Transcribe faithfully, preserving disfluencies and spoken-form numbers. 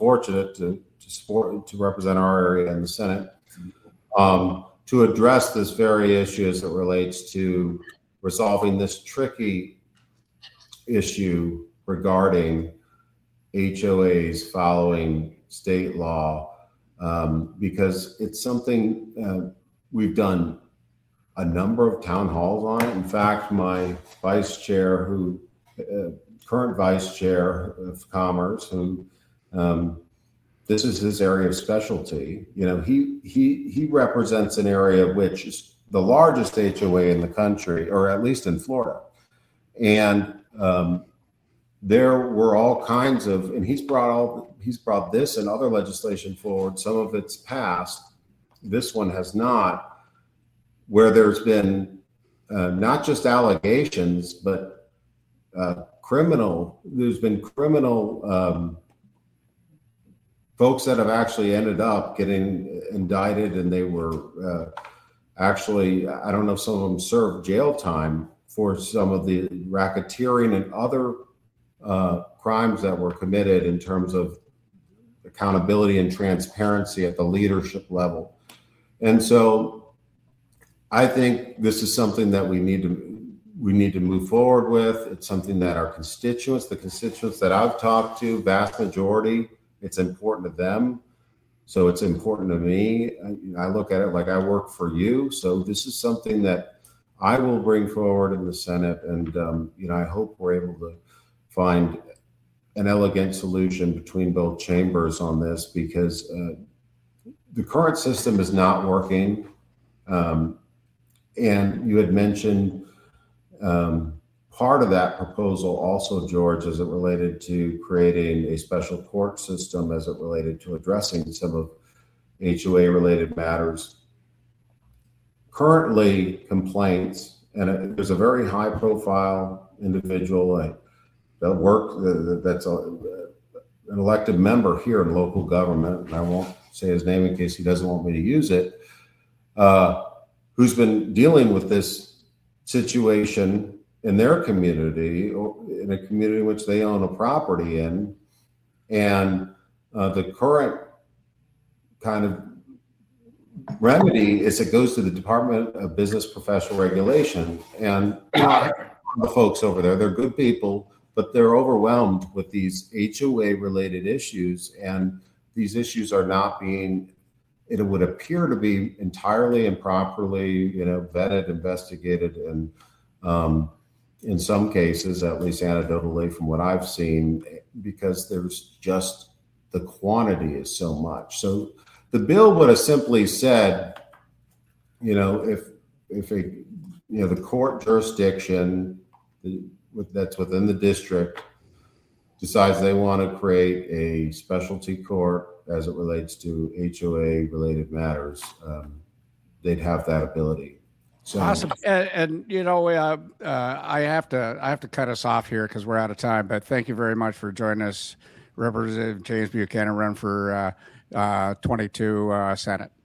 fortunate to to support to represent our area in the Senate um, to address this very issue as it relates to resolving this tricky issue regarding H O As following state law, um, because it's something uh, we've done a number of town halls on it. In fact, my vice chair, who uh, current vice chair of commerce, who um, this is his area of specialty. You know, he he he represents an area which is the largest H O A in the country, or at least in Florida, and um, there were all kinds of, and he's brought all he's brought this and other legislation forward. Some of it's passed, this one has not, where there's been uh, not just allegations, but uh, criminal. There's been criminal um, folks that have actually ended up getting indicted, and they were uh, actually, I don't know if some of them served jail time for some of the racketeering and other uh, crimes that were committed in terms of accountability and transparency at the leadership level. And so I think this is something that we need to we need to move forward with. It's something that our constituents, the constituents that I've talked to, vast majority, it's important to them. So it's important to me. I, I look at it like I work for you. So this is something that I will bring forward in the Senate. And, um, you know, I hope we're able to find an elegant solution between both chambers on this, because uh, the current system is not working. Um, and you had mentioned um, part of that proposal also, George, as it related to creating a special court system as it related to addressing some of H O A related matters. Currently, complaints, and uh, there's a very high profile individual uh, that work uh, that's a, an elected member here in local government, and I won't say his name in case he doesn't want me to use it, uh, who's been dealing with this situation in their community, or in a community in which they own a property in. And uh, the current kind of remedy is it goes to the Department of Business Professional Regulation. And uh, the folks over there, they're good people, but they're overwhelmed with these H O A related issues. And these issues are not being, it would appear to be entirely and properly, you know, vetted, investigated, and um, in some cases, at least anecdotally from what I've seen, because there's just, the quantity is so much. So the bill would have simply said, you know, if if a, you know, the court jurisdiction that's within the district decides they want to create a specialty court as it relates to H O A related matters, um, they'd have that ability. So. Awesome, and, and you know, uh, uh, I have to I have to cut us off here because we're out of time. But thank you very much for joining us, Representative James Buchanan, run for uh, uh, twenty-two uh, Senate.